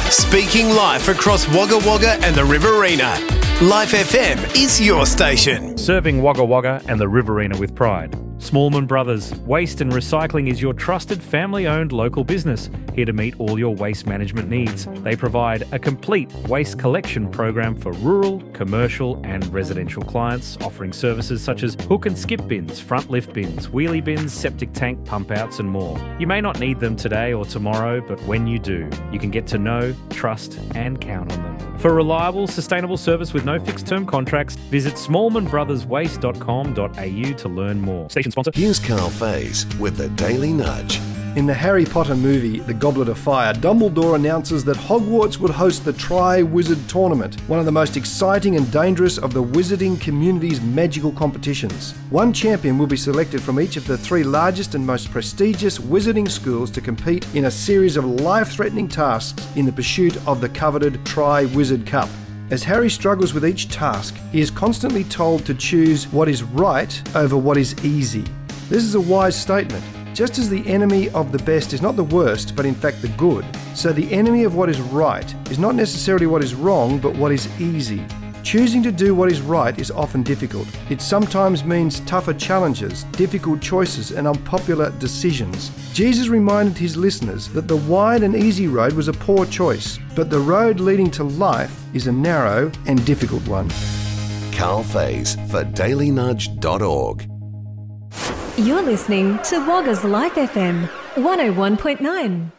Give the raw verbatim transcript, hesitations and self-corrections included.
Speaking live across Wagga Wagga and the Riverina. Life F M is your station. Serving Wagga Wagga and the Riverina with pride. Smallman Brothers Waste and Recycling is your trusted family-owned local business, here to meet all your waste management needs. They provide a complete waste collection program for rural, commercial and residential clients, offering services such as hook and skip bins, front lift bins, wheelie bins, septic tank pump outs and more. You may not need them today or tomorrow, but when you do, you can get to know, trust and count on them. For reliable, sustainable service with no fixed term contracts, visit smallman brothers waste dot com dot a u to learn more. Station sponsor. Here's Carl Faze with the Daily Nudge. In the Harry Potter movie, The Goblet of Fire, Dumbledore announces that Hogwarts would host the Tri-Wizard Tournament, one of the most exciting and dangerous of the wizarding community's magical competitions. One champion will be selected from each of the three largest and most prestigious wizarding schools to compete in a series of life-threatening tasks in the pursuit of the coveted Tri-Wizard Cup. As Harry struggles with each task, he is constantly told to choose what is right over what is easy. This is a wise statement. Just as the enemy of the best is not the worst, but in fact the good, so the enemy of what is right is not necessarily what is wrong, but what is easy. Choosing to do what is right is often difficult. It sometimes means tougher challenges, difficult choices, and unpopular decisions. Jesus reminded his listeners that the wide and easy road was a poor choice, but the road leading to life is a narrow and difficult one. Carl Faze for daily nudge dot org. You're listening to Wagga's Life F M one oh one point nine.